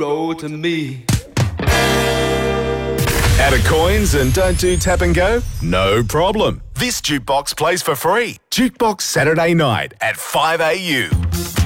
go to me. Out of coins and don't do tap and go? No problem. This jukebox plays for free. Jukebox Saturday night at 5 AU.